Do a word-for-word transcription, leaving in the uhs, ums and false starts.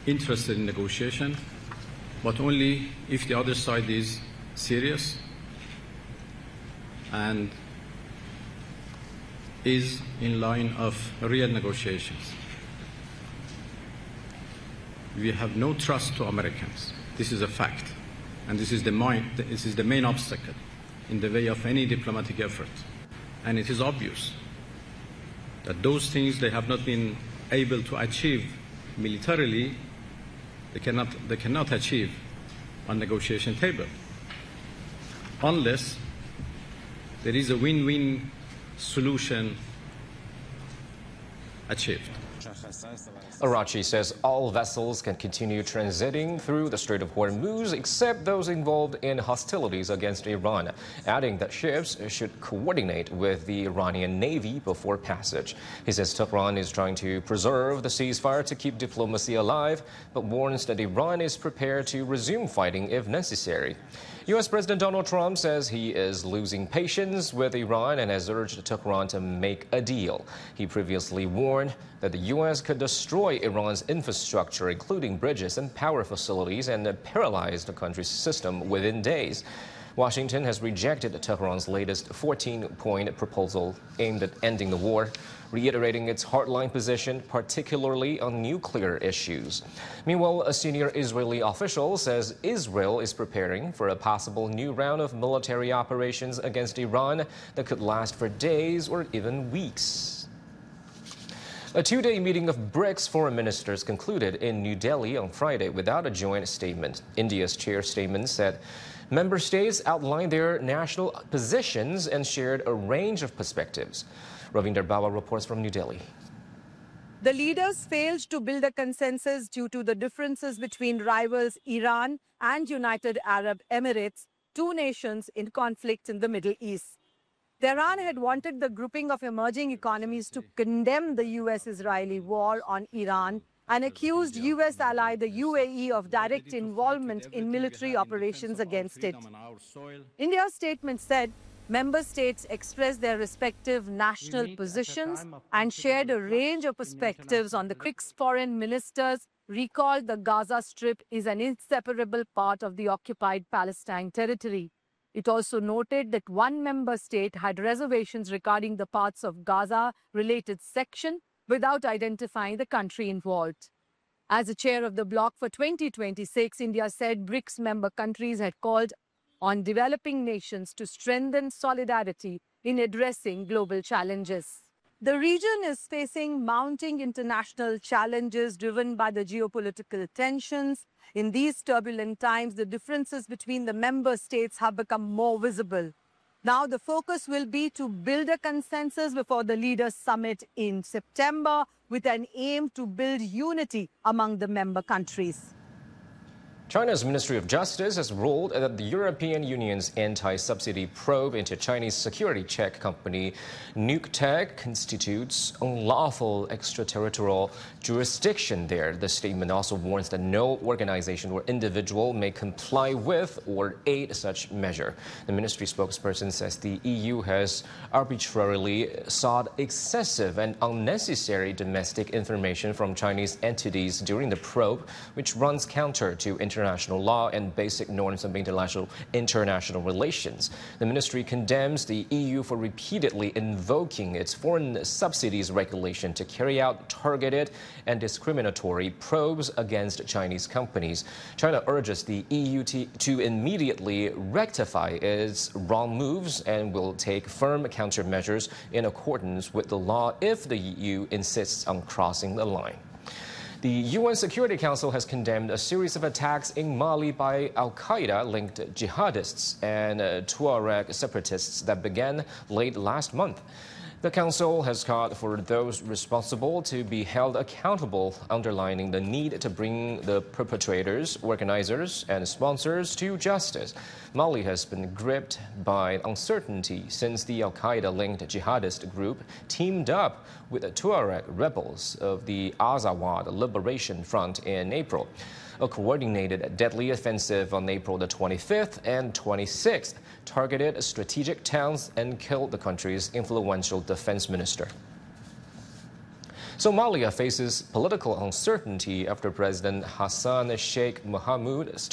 interested in negotiation, but only if the other side is serious and is in line of real negotiations. We have no trust to Americans. This is a fact, and this is the main, this is the main obstacle in the way of any diplomatic effort. And it is obvious that those things they have not been able to achieve militarily, they cannot, they cannot achieve on negotiation table, unless there is a win-win solution achieved. Araghchi says all vessels can continue transiting through the Strait of Hormuz except those involved in hostilities against Iran, adding that ships should coordinate with the Iranian Navy before passage. He says Tehran is trying to preserve the ceasefire to keep diplomacy alive, but warns that Iran is prepared to resume fighting if necessary. U S President Donald Trump says he is losing patience with Iran and has urged Tehran to make a deal. He previously warned that the U S could destroy Iran's infrastructure, including bridges and power facilities, and paralyze the country's system within days. Washington has rejected Tehran's latest fourteen-point proposal aimed at ending the war, reiterating its hardline position, particularly on nuclear issues. Meanwhile, a senior Israeli official says Israel is preparing for a possible new round of military operations against Iran that could last for days or even weeks. A two-day meeting of BRICS foreign ministers concluded in New Delhi on Friday without a joint statement. India's chair statement said member states outlined their national positions and shared a range of perspectives. Ravinder Bawa reports from New Delhi. The leaders failed to build a consensus due to the differences between rivals Iran and United Arab Emirates, two nations in conflict in the Middle East. Tehran had wanted the grouping of emerging economies to condemn the U S-Israeli war on Iran and accused U S ally the U A E of direct involvement in military operations against it. India's statement said member states expressed their respective national positions and shared a range of perspectives on the BRICS. Foreign ministers recalled the Gaza Strip is an inseparable part of the occupied Palestine territory. It also noted that one member state had reservations regarding the parts of Gaza-related section without identifying the country involved. As the chair of the bloc for twenty twenty-six, India said BRICS member countries had called on developing nations to strengthen solidarity in addressing global challenges. The region is facing mounting international challenges driven by the geopolitical tensions. In these turbulent times, the differences between the member states have become more visible. Now the focus will be to build a consensus before the Leaders' Summit in September with an aim to build unity among the member countries. China's Ministry of Justice has ruled that the European Union's anti-subsidy probe into Chinese security Czech company NukeTech constitutes unlawful extraterritorial jurisdiction there. The statement also warns that no organization or individual may comply with or aid such measure. The ministry spokesperson says the E U has arbitrarily sought excessive and unnecessary domestic information from Chinese entities during the probe, which runs counter to international international law and basic norms of international international relations. The ministry condemns the E U for repeatedly invoking its foreign subsidies regulation to carry out targeted and discriminatory probes against Chinese companies. China urges the E U to, to immediately rectify its wrong moves and will take firm countermeasures in accordance with the law if the E U insists on crossing the line. The U N Security Council has condemned a series of attacks in Mali by al-Qaeda-linked jihadists and uh, Tuareg separatists that began late last month. The Council has called for those responsible to be held accountable, underlining the need to bring the perpetrators, organizers, and sponsors to justice. Mali has been gripped by uncertainty since the al-Qaeda-linked jihadist group teamed up with the Tuareg rebels of the Azawad Liberation Front in April. A coordinated deadly offensive on April the twenty-fifth and twenty-sixth targeted strategic towns and killed the country's influential defense minister. Somalia faces political uncertainty after President Hassan Sheikh Mohamud